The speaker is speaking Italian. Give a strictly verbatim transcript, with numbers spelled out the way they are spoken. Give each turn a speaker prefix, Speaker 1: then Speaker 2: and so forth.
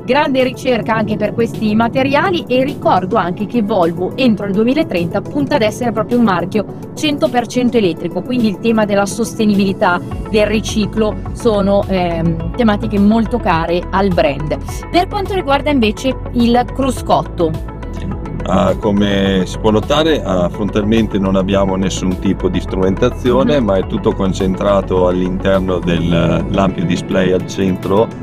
Speaker 1: grande ricerca anche per questi materiali, e ricordo anche che Volvo entro il duemilatrenta punta ad essere proprio un marchio cento per cento elettrico, quindi il tema della sostenibilità, del riciclo sono ehm, tematiche molto care al brand. Per quanto riguarda invece il cruscotto,
Speaker 2: Uh, come si può notare, uh, frontalmente non abbiamo nessun tipo di strumentazione,
Speaker 1: Mhm.
Speaker 2: ma è tutto concentrato all'interno dell'ampio display al centro,